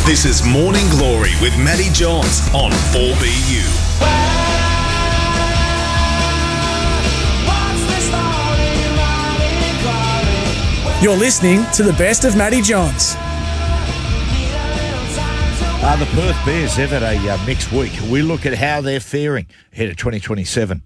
This is Morning Glory with Matty Johns on 4BU. You're listening to the best of Matty Johns. The Perth Bears, they've had a mixed week. We look at how they're faring ahead of 2027.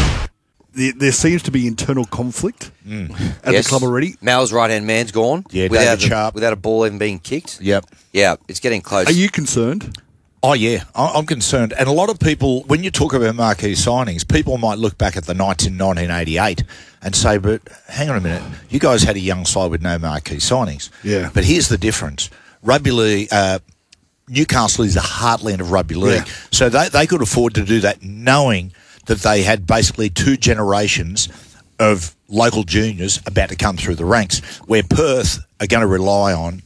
There seems to be internal conflict at the club already. Mal's right-hand man's gone. Yeah, without David Sharp. without a ball even being kicked. Yep. Yeah, it's getting close. Are you concerned? Oh, yeah, I'm concerned. And a lot of people, when you talk about marquee signings, people might look back at the Knights in 1988 and say, but hang on a minute, you guys had a young side with no marquee signings. Yeah. But here's the difference. Rugby league, Newcastle is the heartland of rugby league. Yeah. So they could afford to do that knowing that they had basically two generations of local juniors about to come through the ranks, where Perth are going to rely on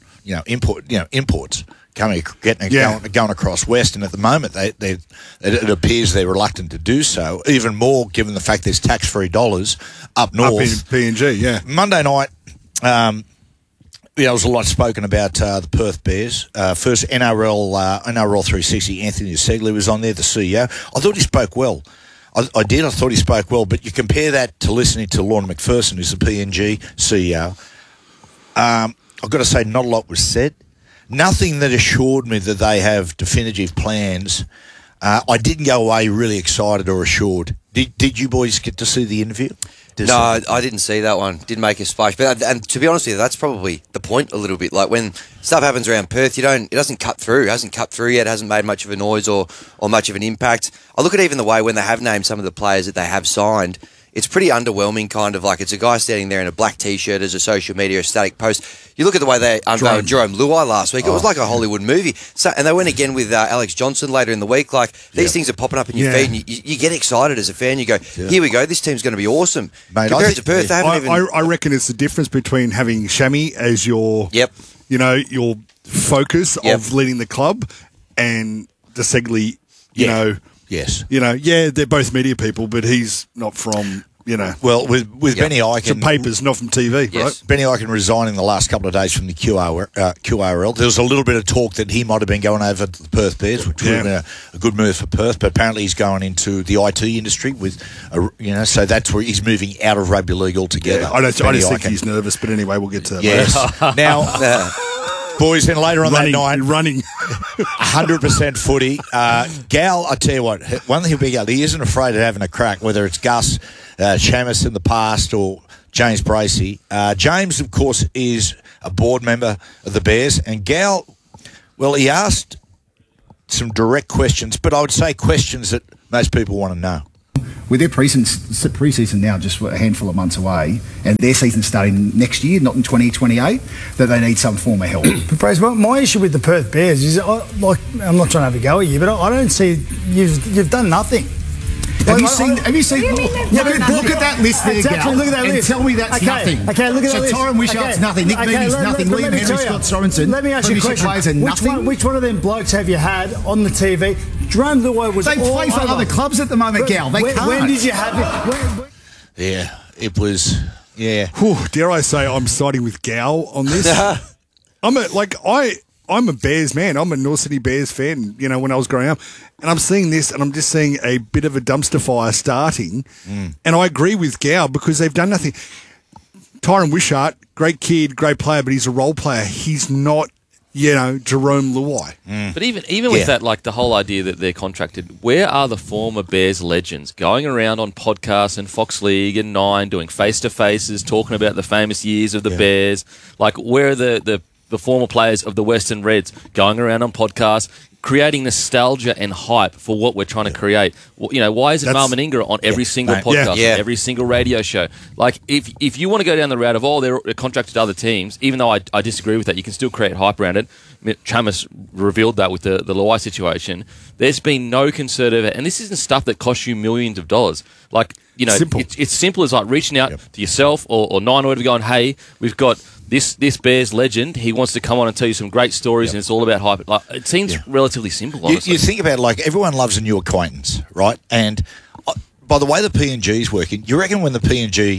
imports going across west, and at the moment it appears they're reluctant to do so, even more given the fact there's tax-free dollars up north. Up in PNG, yeah. Monday night, there was a lot spoken about the Perth Bears. First, NRL 360, Anthony Segley was on there, the CEO. I thought he spoke well. I did. I thought he spoke well, but you compare that to listening to Lorna McPherson, who's the PNG CEO. I've got to say, not a lot was said. Nothing that assured me that they have definitive plans. I didn't go away really excited or assured. Did you boys get to see the interview? No, I didn't see that one. Didn't make a splash. But and to be honest with you, that's probably the point a little bit. Like when stuff happens around Perth, it doesn't cut through. It hasn't cut through yet. It hasn't made much of a noise or much of an impact. I look at even the way when they have named some of the players that they have signed, it's pretty underwhelming, kind of like it's a guy standing there in a black T-shirt as a social media static post. You look at the way they unveiled Jerome Luai last week, it was like a Hollywood movie. So, and they went again with Alex Johnson later in the week. Like, these things are popping up in your feed, and you get excited as a fan. You go, here we go, this team's going to be awesome. Mate, compared to Perth, they haven't even... I reckon it's the difference between having Shammy as your, your focus of leading the club, and the Segley, Yes. They're both media people, but he's not from, Well, with Benny Eichen... Some papers, not from TV, right? Benny Eichen resigning the last couple of days from the QRL. There was a little bit of talk that he might have been going over to the Perth Bears, which would have been a good move for Perth, but apparently he's going into the IT industry so that's where he's moving out of rugby league altogether. Yeah, I just think he's nervous, but anyway, we'll get to that later. Now... Boys, then later on that night, running 100% footy. Gal, I tell you what, one thing about Gal, he isn't afraid of having a crack, whether it's Gus Shamus in the past or James Bracey. James, of course, is a board member of the Bears, and Gal, well, he asked some direct questions, but I would say questions that most people want to know. With their pre-season now just a handful of months away, and their season starting next year, not in 2028, that they need some form of help. But my issue with the Perth Bears is, I'm not trying to have a go at you, but I don't see you've done nothing. Have you seen? Look at that list there, Gal. Look at that list. And tell me that's nothing. Okay, look at that list. So Tyron Wishart's nothing. Nick Meaney's nothing. Liam Henry, Scott Sorensen. Let me ask you a question. Which one of them blokes have you had on the TV? Jerome Luai was. They play for other clubs at the moment, Gal. They can't. When did you have it? Yeah, it was. Yeah. Whew, dare I say I'm siding with Gal on this? I'm a Bears man. I'm a North Sydney Bears fan, when I was growing up. And I'm seeing this, and I'm just seeing a bit of a dumpster fire starting. And I agree with Gal because they've done nothing. Tyron Wishart, great kid, great player, but he's a role player. He's not, Jerome Luai. But even with that, like the whole idea that they're contracted, where are the former Bears legends going around on podcasts and Fox League and Nine doing face-to-faces, talking about the famous years of the Bears? Like, where are the former players of the Western Reds going around on podcasts, creating nostalgia and hype for what we're trying to create? Why isn't Mal Meninga on every single podcast, every single radio show? Like, if you want to go down the route of, they're contracted to other teams, even though I disagree with that, you can still create hype around it. Chamis revealed that with the Luai situation. There's been no concerted, and this isn't stuff that costs you millions of dollars. Like, simple. It's simple as like reaching out to yourself or Nine or whatever, going, hey, we've got this Bears legend, he wants to come on and tell you some great stories, and it's all about hype. Like, it seems relatively simple, honestly. You think about it, everyone loves a new acquaintance, right? And by the way the PNG is working, you reckon when the PNG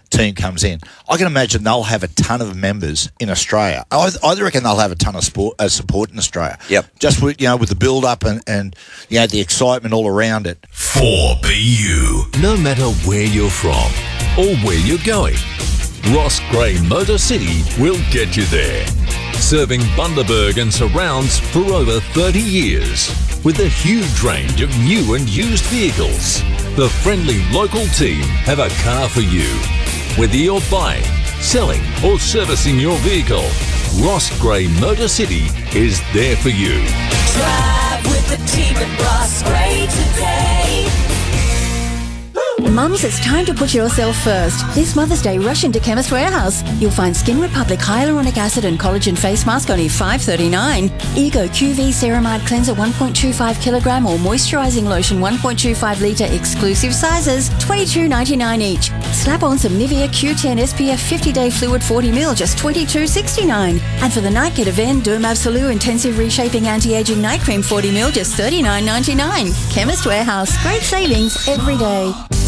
team comes in, I can imagine they'll have a ton of members in Australia. I reckon they'll have a ton of support in Australia. Yep. Just with the build up and the excitement all around it. 4BU. No matter where you're from or where you're going, Ross Gray Motor City will get you there. Serving Bundaberg and surrounds for over 30 years with a huge range of new and used vehicles. The friendly local team have a car for you. Whether you're buying, selling or servicing your vehicle, Ross Gray Motor City is there for you. Drive with the team at Ross Gray today. Mums, it's time to put yourself first. This Mother's Day, rush into Chemist Warehouse. You'll find Skin Republic Hyaluronic Acid and Collagen Face Mask only $5.39. Ego QV Ceramide Cleanser 1.25 kilogram or Moisturizing Lotion 1.25 litre exclusive sizes, $22.99 each. Slap on some Nivea Q10 SPF 50-day fluid 40ml, just $22.69. And for the night, get Avène Derm Absolu Intensive Reshaping Anti-Aging Night Cream 40ml, just $39.99. Chemist Warehouse, great savings every day.